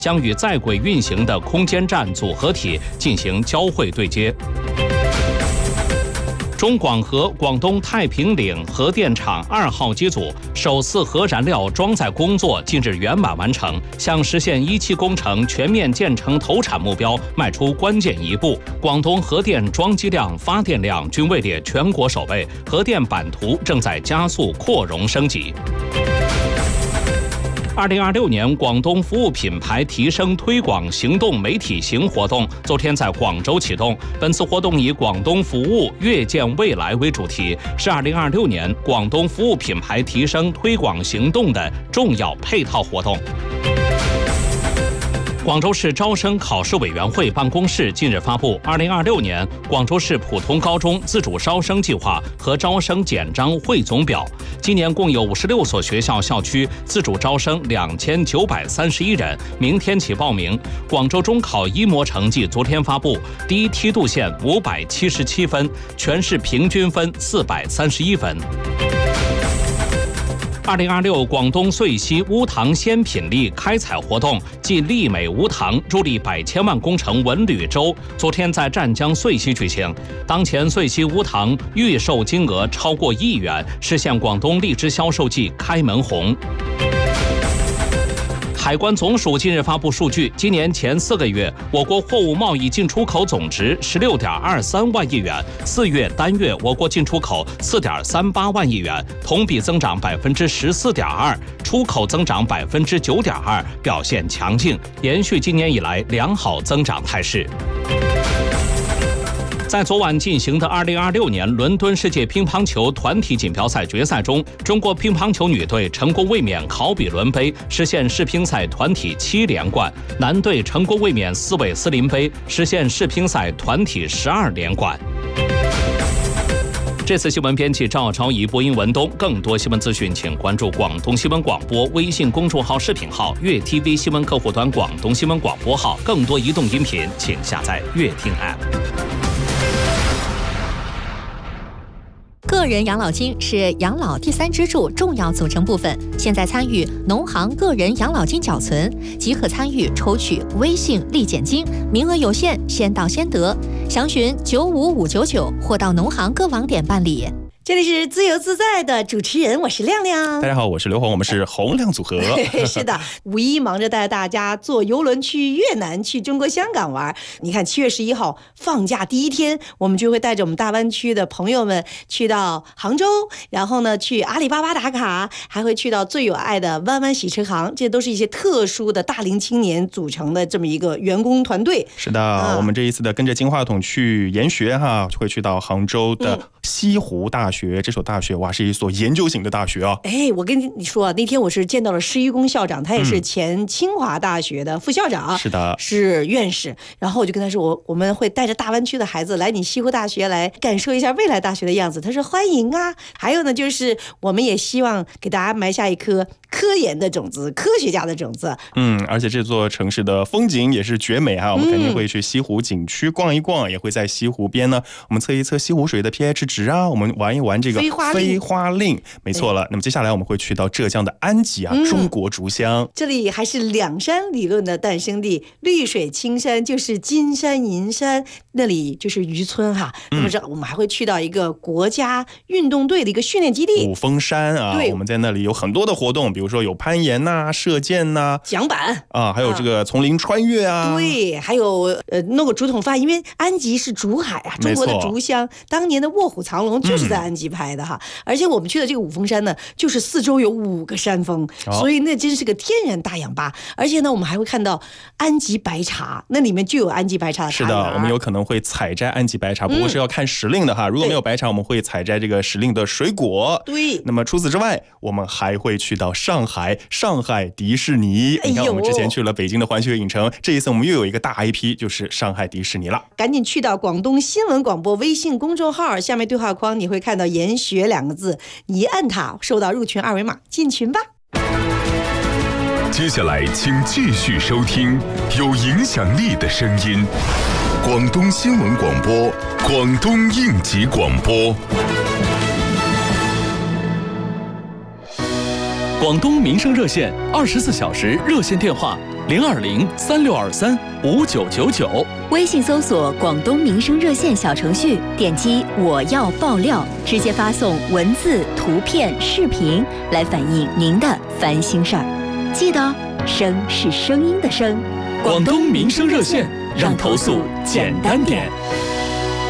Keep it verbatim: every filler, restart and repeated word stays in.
将与在轨运行的空间站组合体进行交会对接。中广核广东太平岭核电厂二号机组首次核燃料装载工作近日圆满完成，向实现一期工程全面建成投产目标迈出关键一步。广东核电装机量、发电量均位列全国首位，核电版图正在加速扩容升级。二零二六年广东服务品牌提升推广行动媒体行活动昨天在广州启动。本次活动以广东服务跃见未来为主题，是二零二六年广东服务品牌提升推广行动的重要配套活动。广州市招生考试委员会办公室近日发布二零二六年广州市普通高中自主招生计划和招生简章汇总表。今年共有五十六所学校校区自主招生两千九百三十一人，明天起报名。广州中考一模成绩昨天发布，第一梯度线五百七十七分，全市平均分四百三十一分。二零二六广东穗溪乌塘鲜品力开采活动暨力美无糖助力百千万工程文旅周昨天在湛江穗溪举行。当前穗溪乌塘预售金额超过亿元，实现广东荔枝销售季开门红。海关总署近日发布数据，今年前四个月，我国货物贸易进出口总值十六点二三万亿元，四月单月我国进出口四点三八万亿元，同比增长百分之十四点二，出口增长百分之九点二，表现强劲，延续今年以来良好增长态势。在昨晚进行的二零二六年伦敦世界乒乓球团体锦标赛决赛中，中国乒乓球女队成功卫冕考比伦杯，实现世乒赛团体七连冠；男队成功卫冕斯韦斯林杯，实现世乒赛团体十二连冠。这次新闻编辑赵朝怡，播音文东。更多新闻资讯，请关注广东新闻广播微信公众号、视频号、粤 T V 新闻客户端、广东新闻广播号。更多移动音频，请下载粤听 App。 个人养老金是养老第三支柱重要组成部分。现在参与农行个人养老金缴存，即可参与抽取微信立减金，名额有限，先到先得。详询九五五九九或到农行各网点办理。 这里是自由自在的主持人，我是亮亮。 大家好，我是刘红，我们是洪亮组合。 是的，五一忙着带大家坐游轮去越南、去中国香港玩。你看，七月十一号放假第一天，我们就会带着我们大湾区的朋友们去到杭州，然后呢去阿里巴巴打卡，还会去到最有爱的湾湾洗车行。这都是一些特殊的大龄青年组成的这么一个员工团队。 是的，啊、我们这一次的跟着金话筒去研学哈，会去到杭州的西湖大学。嗯，这所大学哇，是一所研究型的大学啊！ 哎，我跟你说，那天我是见到了施一公校长，他也是前清华大学的副校长， 嗯、是的， 是院士。然后我就跟他说，我我们会带着大湾区的孩子来你西湖大学来感受一下未来大学的样子。他说欢迎啊！还有呢，就是我们也希望给大家埋下一颗科研的种子，科学家的种子。 嗯，而且这座城市的风景也是绝美哈，我们肯定会去西湖景区逛一逛，嗯、也会在西湖边呢，我们测一测西湖水的 pH 值啊，我们玩一玩这个飞花飞花令，没错了。那么接下来我们会去到浙江的安吉啊，嗯、中国竹乡， 这里还是两山理论的诞生地，绿水青山就是金山银山，那里就是渔村哈。嗯、那么这我们还会去到一个国家运动队的一个训练基地五峰山啊，我们在那里有很多的活动，比如说有攀岩呐、啊、射箭呐、啊、 桨板啊，还有这个丛林穿越啊， 对，还有呃弄个竹筒饭，因为安吉是竹海啊，中国的竹乡，当年的卧虎藏龙就是在安吉拍的哈。嗯、而且我们去的这个五峰山呢，就是四周有五个山峰，哦、所以那真是个天然大氧吧。而且呢，我们还会看到安吉白茶，那里面就有安吉白茶的茶园。 是的，我们有可能会采摘安吉白茶，不过是要看时令的哈。嗯、如果没有白茶，我们会采摘这个时令的水果。 对。 那么除此之外，我们还会去到上海，上海迪士尼。你看，我们之前去了北京的环球影城，这一次我们又有一个大 I P， 就是上海迪士尼了。 赶紧去到广东新闻广播微信公众号，下面对话框你会看到研学两个字，你一按它，收到入群二维码，进群吧。 接下来请继续收听有影响力的声音，广东新闻广播，广东应急广播。 广东民生热线二十四小时热线电话零二零三六二三五九九九。 微信搜索广东民生热线小程序，点击我要爆料，直接发送文字、图片、视频来反映您的烦心事儿。记得，声是声音的声。 广东民生热线，让投诉简单点。